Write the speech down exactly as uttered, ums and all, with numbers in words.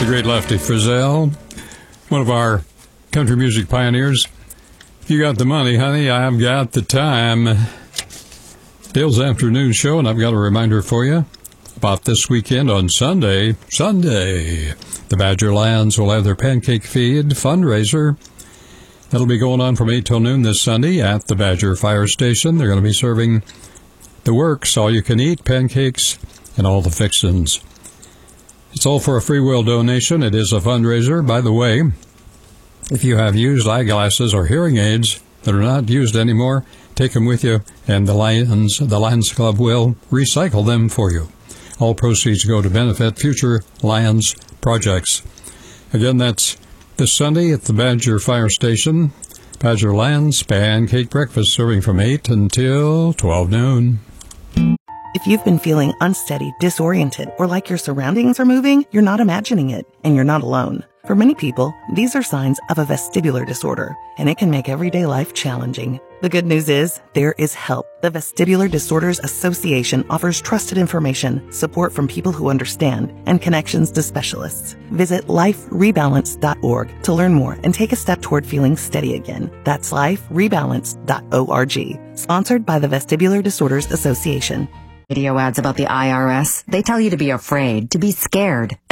The great Lefty Frizzell, one of our country music pioneers. You got the money, honey, I've got the time. Dale's afternoon show, and I've got a reminder for you about this weekend on Sunday. Sunday, the Badger Lions will have their Pancake Feed fundraiser. That'll be going on from eight till noon this Sunday at the Badger Fire Station. They're going to be serving the works, all you can eat, pancakes, and all the fixins'. It's all for a free will donation. It is a fundraiser. By the way, if you have used eyeglasses or hearing aids that are not used anymore, take them with you, and the Lions, the Lions Club will recycle them for you. All proceeds go to benefit future Lions projects. Again, that's this Sunday at the Badger Fire Station. Badger Lions Pancake Breakfast serving from eight until twelve noon. If you've been feeling unsteady, disoriented, or like your surroundings are moving, you're not imagining it, and you're not alone. For many people, these are signs of a vestibular disorder, and it can make everyday life challenging. The good news is, there is help. The Vestibular Disorders Association offers trusted information, support from people who understand, and connections to specialists. Visit life rebalance dot org to learn more and take a step toward feeling steady again. That's life rebalance dot org. Sponsored by the Vestibular Disorders Association. Radio ads about the I R S. They tell you to be afraid, to be scared.